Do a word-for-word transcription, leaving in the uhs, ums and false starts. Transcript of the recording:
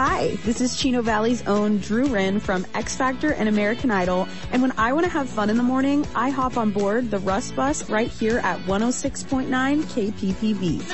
Hi, this is Chino Valley's own Drew Wren from X Factor and American Idol, and when I want to have fun in the morning, I hop on board the Russ Bus right here at one oh six point nine K P P V.